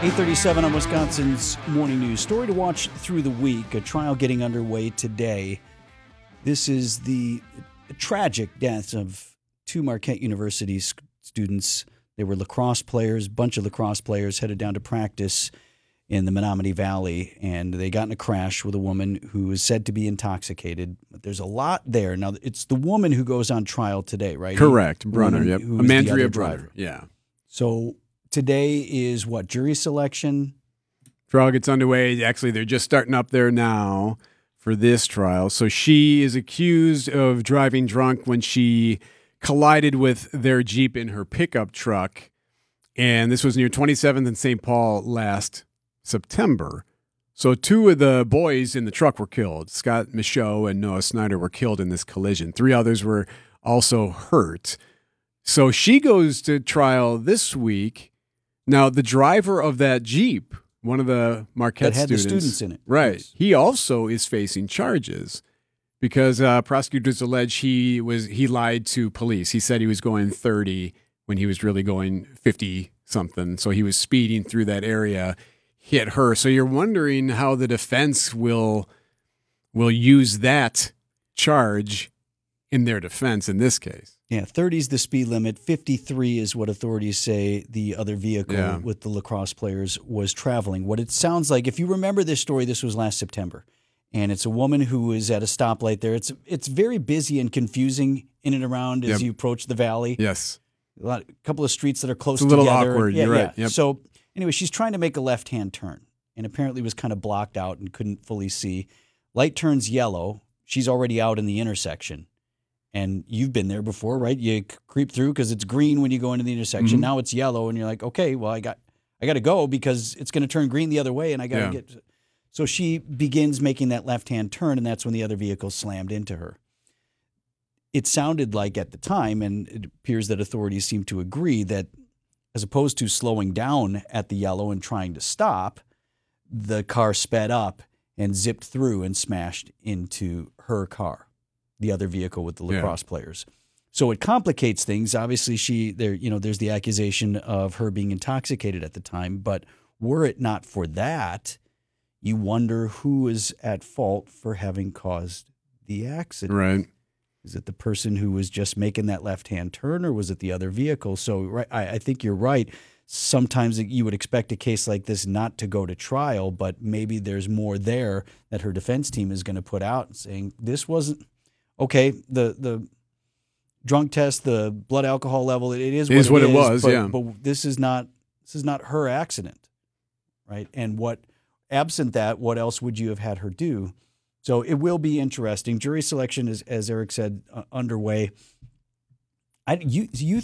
8:37 on Wisconsin's Morning News. Story to watch through the week. A trial getting underway today. This is the tragic deaths of two Marquette University students. They were lacrosse players. A bunch of lacrosse players headed down to practice in the Menominee Valley, and they got in a crash with a woman who is said to be intoxicated. But there's a lot there. Now, it's the woman who goes on trial today, right? Correct. Brunner, yep. Amandrea Brunner. Brunner, yeah. So today is what, jury selection? Trial gets underway. Actually, they're just starting up there now for this trial. So she is accused of driving drunk when she collided with their Jeep in her pickup truck. And this was near 27th and St. Paul last September. So two of the boys in the truck were killed. Scott Michaud and Noah Snyder were killed in this collision. Three others were also hurt. So she goes to trial this week. Now, the driver of that Jeep, one of the Marquette that had students, the students in it. Right. Yes. He also is facing charges because prosecutors allege he lied to police. He said he was going 30 when he was really going 50-something. So he was speeding through that area, hit her. So you're wondering how the defense will use that charge in their defense in this case. Yeah, 30 is the speed limit. 53 is what authorities say the other vehicle with the lacrosse players was traveling. What it sounds like, if you remember this story, this was last September, and it's a woman who is at a stoplight there. It's very busy and confusing in and around as you approach the valley. Yes. A couple of streets that are close together. It's a little together. awkward. You're right. Yep. So anyway, she's trying to make a left-hand turn and apparently was kind of blocked out and couldn't fully see. Light turns yellow. She's already out in the intersection. And you've been there before, right? You creep through because it's green when you go into the intersection. Mm-hmm. Now it's yellow, and you're like, okay, well, I got to go because it's going to turn green the other way, and I got to get. So she begins making that left-hand turn, and that's when the other vehicle slammed into her. It sounded like at the time, and it appears that authorities seem to agree that as opposed to slowing down at the yellow and trying to stop, the car sped up and zipped through and smashed into her car, the other vehicle with the lacrosse players. So it complicates things. Obviously, there's the accusation of her being intoxicated at the time, but were it not for that, you wonder who is at fault for having caused the accident. Right. Is it the person who was just making that left-hand turn, or was it the other vehicle? So I think you're right. Sometimes you would expect a case like this not to go to trial, but maybe there's more there that her defense team is going to put out saying this wasn't okay. The drunk test, the blood alcohol level, it is what it was. But this is not her accident, right? And absent that, what else would you have had her do? So it will be interesting. Jury selection is, as Eric said, underway. You